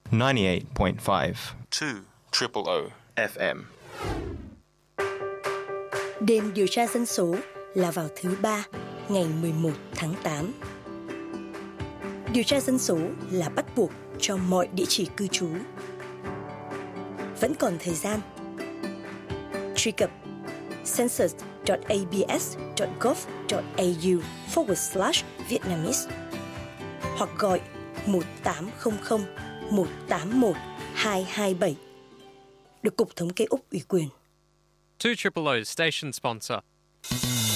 98.5 2 FM. Đêm điều tra dân số là vào thứ Ba, ngày 11 tháng 8. Điều tra dân số là bắt buộc cho mọi địa chỉ cư trú. Vẫn còn thời gian. Truy cập census.abs.gov.au/Vietnamese hoặc gọi 1800 181 227 được Cục Thống kê Úc ủy quyền. 2 Station Sponsor.